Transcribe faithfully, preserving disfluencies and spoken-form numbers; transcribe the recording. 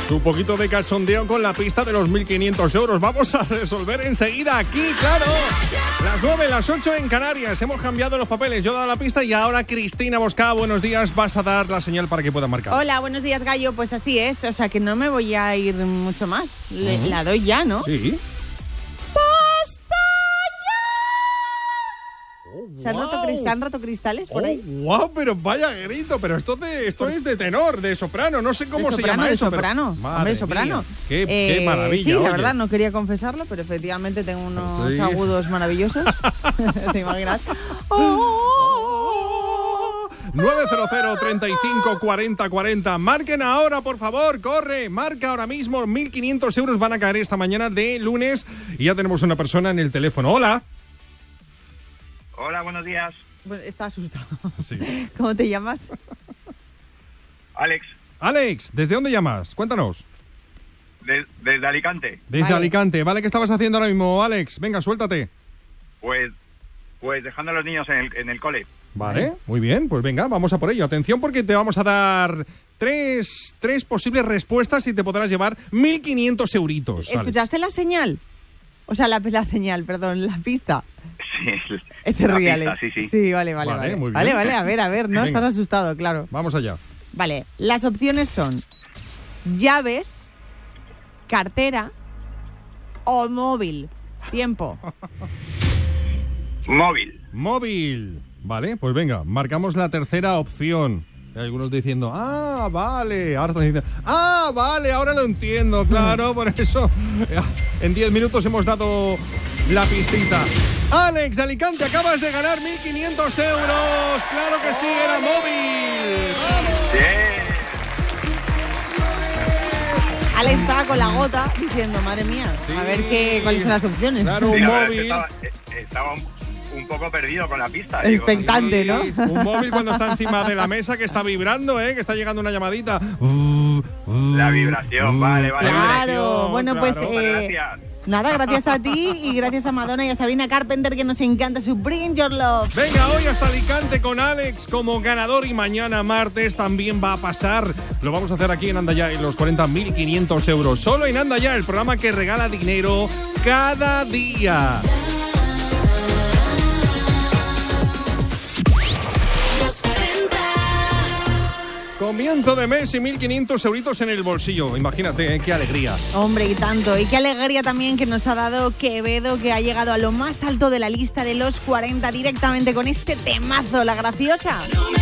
Su poquito de cachondeo con la pista de los mil quinientos euros. Vamos a resolver enseguida aquí, claro. Las nueve, las ocho en Canarias. Hemos cambiado los papeles. Yo he dado la pista y ahora Cristina Bosca, buenos días. Vas a dar la señal para que puedan marcar. Hola, buenos días, Gallo. Pues así es. O sea que no me voy a ir mucho más. Le, uh-huh. La doy ya, ¿no? Sí. ¿Se han, roto, ¿Se han roto cristales por oh, ahí? ¡Wow! Pero vaya grito, pero esto, de, esto es de tenor, de soprano, no sé cómo de se soprano, llama de eso. Soprano, pero, hombre, soprano. Qué, eh, qué maravilla. Sí, la oye. verdad, no quería confesarlo, pero efectivamente tengo unos sí. agudos maravillosos. ¿Te imaginas? Oh, nueve cero cero, treinta y cinco, cuarenta, cuarenta. Marquen ahora, por favor, corre. Marca ahora mismo. mil quinientos euros van a caer esta mañana de lunes y ya tenemos una persona en el teléfono. Hola. Hola, buenos días. Bueno, está asustado. Sí. ¿Cómo te llamas? Alex. Alex, ¿desde dónde llamas? Cuéntanos. De, desde Alicante. Desde vale. Alicante. Vale, ¿qué estabas haciendo ahora mismo, Alex? Venga, suéltate. Pues, pues dejando a los niños en el, en el cole. Vale, Vale, muy bien. Pues venga, vamos a por ello. Atención porque te vamos a dar tres, tres posibles respuestas y te podrás llevar mil quinientos euritos. ¿Escuchaste Alex. La señal? O sea, la, la señal, perdón, la pista. Sí, Ese la ríe, pista, Alex. sí, sí. Sí, vale, vale, Vale, vale. muy bien. Vale, vale, a ver, a ver, no Venga. estás asustado, claro. Vamos allá. Vale, las opciones son llaves, cartera o móvil. Tiempo. Móvil. Móvil. Vale, pues venga, marcamos la tercera opción. Hay algunos diciendo, ah, vale. Ahora están diciendo, ah, vale, ahora lo entiendo, claro, por eso en diez minutos hemos dado la pistita. Alex de Alicante, acabas de ganar mil quinientos euros. Claro que sí, era móvil. ¡Vamos! Bien. Alex estaba con la gota diciendo, madre mía, Sí. a ver qué, cuáles son las opciones. Claro, Sí, un la verdad es que móvil. estaba, eh, estaba un, un poco perdido con la pista. digo. Expectante, ¿no? Sí, un móvil cuando está encima de la mesa que está vibrando, ¿eh? Que está llegando una llamadita. La vibración, vale, vale. Claro, bueno, pues claro. eh, Gracias. nada, gracias a ti y gracias a Madonna y a Sabrina Carpenter que nos encanta su Bring Your Love. Venga, hoy hasta Alicante con Alex como ganador y mañana martes también va a pasar. Lo vamos a hacer aquí en Anda Ya en los cuarenta mil quinientos euros. Solo en Anda Ya, el programa que regala dinero cada día. Comienzo de mes y mil quinientos euritos en el bolsillo. Imagínate, ¿eh? Qué alegría. Hombre, y tanto. Y qué alegría también que nos ha dado Quevedo, que ha llegado a lo más alto de la lista de los cuarenta directamente con este temazo, La Graciosa.